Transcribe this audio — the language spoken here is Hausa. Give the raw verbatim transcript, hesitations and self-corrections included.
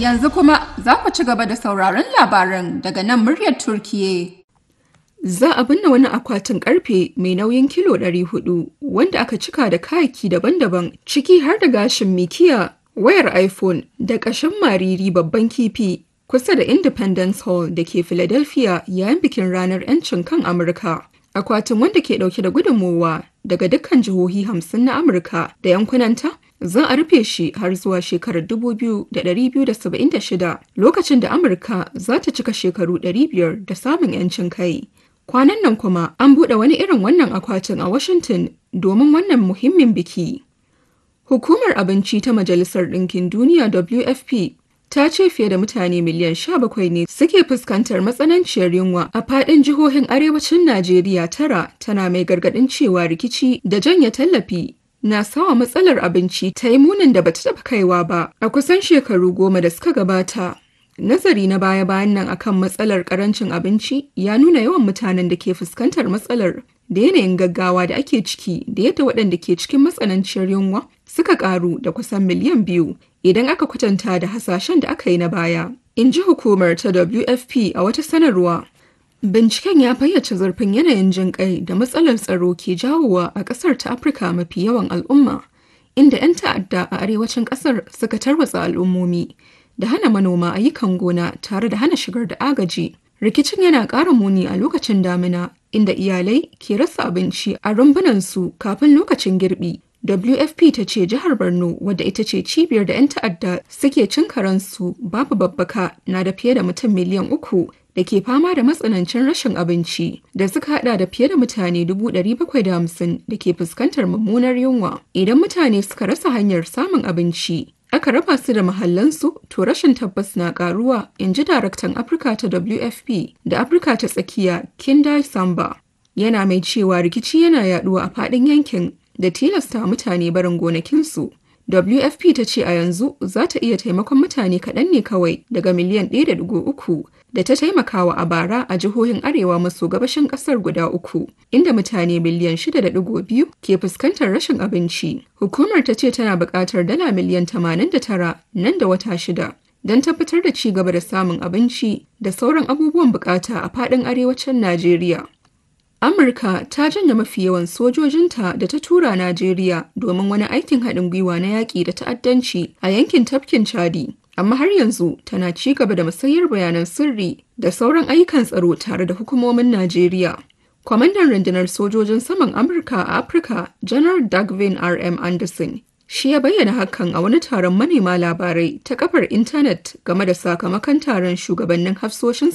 Yanzu kuma za ku ci gaba da sauraron labaran daga nan muryar Turkiyya. Za a binne wani akwatin ƙarfe mai nauyin kilo ɗari hudu wanda aka cika da kayayyaki daban-daban ciki har da gashin mikiya, wayar iPhone da ƙashin mariri babban kifi kusa da Independence Hall da ke Philadelphia yayin bikin ranar 'yancin kan Amurka. Akwatin wanda ke ɗauke da gudunmowa daga dukkan jihohi hamsin na Amurka da yankunanta za a rufe shi har zuwa shekarar dubu biyu da ɗari biyu da saba'in da shida lokacin da Amurka za ta cika shekaru ɗari biyar da samun 'yancin kai. Kwanan nan kuma an buɗe wani irin wannan akwatin a Washington domin wannan muhimmin biki. Hukumar Abinci ta Majalisar Ɗinkin Duniya W F P ta ce fiye da mutane miliyan sha bakwai ne suke fuskantar matsananciyar yunwa a faɗin jihohin arewacin Najeriya tara, tana mai gargaɗin cewa rikici da janye tallafi na sawa matsalar abinci ta yi munin da bata taɓa kaiwa ba a kusan shekaru goma da suka gabata. Nazari na baya-bayan nan akan matsalar karancin abinci ya nuna yawan mutanen da ke fuskantar matsalar da yanayin gaggawa da ake ciki da yadda waɗanda ke cikin matsananciyar yunwa suka ƙaru da kusan miliyan biyu idan aka kwatanta da hasashen da aka yi na baya, in ji hukumar ta W F P a wata sanarwa. Binciken ya fayyace zurfin yanayin jin kai da matsalar tsaro ke jawowa a ƙasar ta Afirka mafi yawan al'umma, inda 'yan ta'adda a arewacin ƙasar suka tarwatsa al'ummomi da hana manoma ayyukan gona tare da hana shigar da agaji. Rikicin yana ƙara muni a lokacin damina, inda iyalai ke rasa abinci a rumbunansu kafin lokacin girbi. W F P ta ce jihar Borno, wadda ita ce cibiyar da 'yan ta'adda suke cin karansu babu babbaka, na da fiye da mutum miliyan uku da ke fama da matsanancin rashin abinci, da suka hada da fiye da mutane dubu ɗari bakwai da hamsin da ke fuskantar mummunar yunwa. Idan mutane suka rasa hanyar samun abinci, aka raba su da mahallansu, to rashin tabbas na karuwa, in ji daraktan Afirka ta W F P da Afirka ta tsakiya Kindai Samba. Yana mai cewa rikici yana yaduwa a faɗin yankin da tilasta mutane barin gonakinsu. W F P ta ce a yanzu za ta iya taimakon mutane kaɗan ne kawai daga miliyan ɗaya da ɗigo uku da ta taimakawa a bara a jihohin arewa maso gabashin ƙasar guda uku, inda mutane miliyan shida da ɗigo biyu ke fuskantar rashin abinci. Hukumar ta ce tana buƙatar dala miliyan tamanin da tara nan da wata shida don tabbatar da ci gaba da samun abinci da sauran abubuwan buƙata a faɗin arewacin Najeriya. Amurka ta janye mafi yawan sojojinta da ta tura Najeriya domin wani aikin haɗin gwiwa na yaƙi da ta'addanci a yankin tafkin Chadi, amma har yanzu tana ci gaba da musayar bayanan sirri da sauran ayyukan tsaro tare da hukumomin Najeriya. Kwamandan rundunar sojojin saman Amurka a Afirka, Janar Dagvin R M Anderson, shi ya bayyana hakan a wani taron manema labarai ta kafar intanet game da sakamakon taron shugabannin hafsoshin